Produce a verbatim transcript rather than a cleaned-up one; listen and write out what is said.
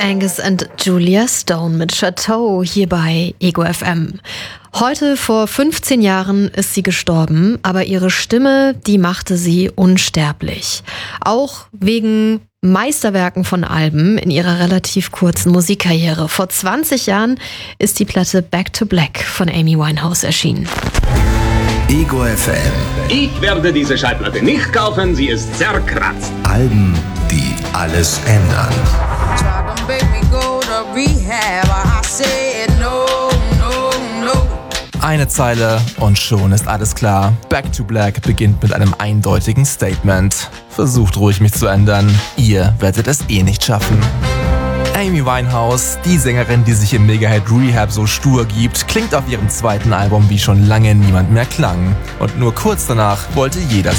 Angus and Julia Stone mit Chateau hier bei Ego F M. Heute vor fünfzehn Jahren ist sie gestorben, aber ihre Stimme, die machte sie unsterblich. Auch wegen Meisterwerken von Alben in ihrer relativ kurzen Musikkarriere. Vor zwanzig Jahren ist die Platte Back to Black von Amy Winehouse erschienen. Ego F M. Ich werde diese Schallplatte nicht kaufen, sie ist zerkratzt. Alben, die alles ändern. Eine Zeile und schon ist alles klar. Back to Black beginnt mit einem eindeutigen Statement. Versucht ruhig mich zu ändern, ihr werdet es eh nicht schaffen. Amy Winehouse, die Sängerin, die sich im Mega-Hit Rehab so stur gibt, klingt auf ihrem zweiten Album wie schon lange niemand mehr klang. Und nur kurz danach wollte jeder